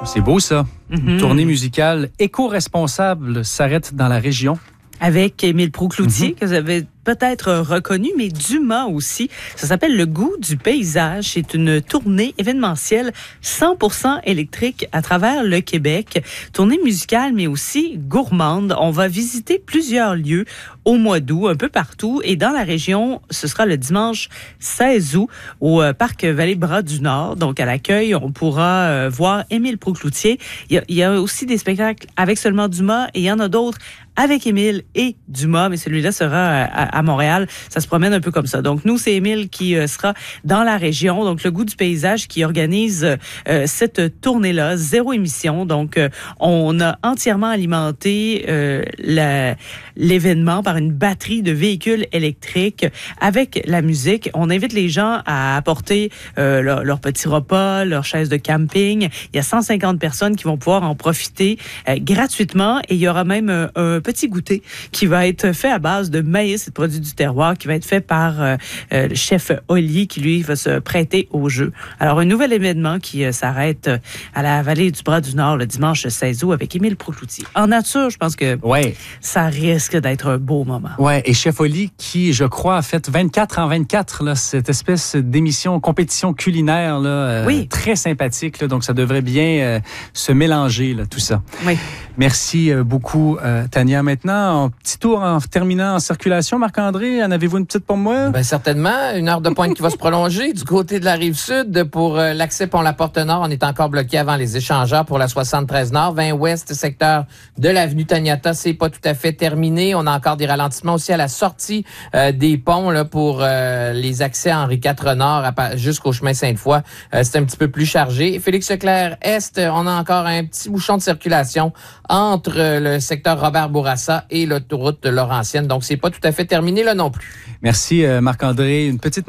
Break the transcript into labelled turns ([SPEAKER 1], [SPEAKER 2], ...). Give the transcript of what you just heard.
[SPEAKER 1] C'est beau, ça. Une tournée musicale éco-responsable s'arrête dans la région.
[SPEAKER 2] Avec Émile Proucloutier, que vous avez peut-être reconnu, mais Dumas aussi. Ça s'appelle Le goût du paysage. C'est une tournée événementielle 100% électrique à travers le Québec. Tournée musicale, mais aussi gourmande. On va visiter plusieurs lieux au mois d'août, un peu partout. Et dans la région, ce sera le dimanche 16 août au Parc Vallée-Bras du Nord. Donc, à l'accueil, on pourra voir Émile Proucloutier. Il y a aussi des spectacles avec seulement Dumas et il y en a d'autres avec Émile et Dumas, mais celui-là sera à Montréal. Ça se promène un peu comme ça. Donc, nous, c'est Émile qui sera dans la région. Donc, le goût du paysage qui organise cette tournée-là, 0 émission. Donc, on a entièrement alimenté l'événement par une batterie de véhicules électriques avec la musique. On invite les gens à apporter leur petit repas, leur chaise de camping. Il y a 150 personnes qui vont pouvoir en profiter gratuitement et il y aura même un petit goûter qui va être fait à base de maïs et de produits du terroir qui va être fait par le chef Oli qui, lui, va se prêter au jeu. Alors, un nouvel événement qui s'arrête à la vallée du Bras du Nord le dimanche 16 août avec Émile Proucloutier. En nature, je pense que ça risque d'être un beau moment.
[SPEAKER 1] Oui, et chef Oli qui, je crois, a fait 24 en 24, là, cette espèce d'émission, compétition culinaire là, très sympathique. Là, donc, ça devrait bien se mélanger, là, tout ça.
[SPEAKER 2] Oui.
[SPEAKER 1] Merci beaucoup, Tania. Maintenant, un petit tour en terminant en circulation. Marc-André, en avez-vous une petite pour moi?
[SPEAKER 3] Bien, certainement. Une heure de pointe qui va se prolonger. Du côté de la Rive-Sud, pour l'accès Pont-la-Porte-Nord, on est encore bloqué avant les échangeurs pour la 73 Nord. 20 Ouest, secteur de l'avenue Taniata, c'est pas tout à fait terminé. On a encore des ralentissements aussi à la sortie des ponts là, pour les accès Henri IV Nord jusqu'au chemin Sainte-Foy. C'est un petit peu plus chargé. Félix-Leclerc Est, on a encore un petit bouchon de circulation entre le secteur Robert-Bourassa et l'autoroute de Laurentienne. Donc, c'est pas tout à fait terminé là non plus.
[SPEAKER 1] Merci, Marc-André. Une petite